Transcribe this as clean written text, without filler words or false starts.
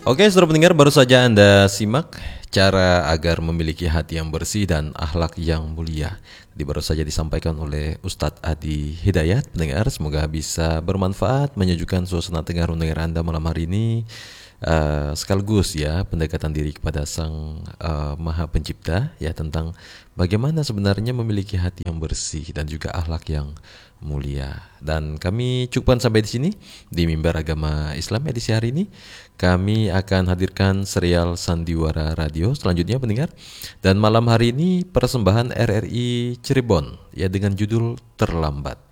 Oke, saudara pendengar, baru saja Anda simak cara agar memiliki hati yang bersih dan akhlak yang mulia. Jadi baru saja disampaikan oleh Ustadz Adi Hidayat. Pendengar, semoga bisa bermanfaat, menyejukkan suasana tengah mendengar Anda malam hari ini. Sekaligus ya pendekatan diri kepada Sang Maha Pencipta ya, tentang bagaimana sebenarnya memiliki hati yang bersih dan juga akhlak yang mulia. Dan kami cukupkan sampai di sini di Mimbar Agama Islam edisi hari ini. Kami akan hadirkan serial Sandiwara Radio selanjutnya pendengar. Dan malam hari ini persembahan RRI Cirebon ya dengan judul Terlambat.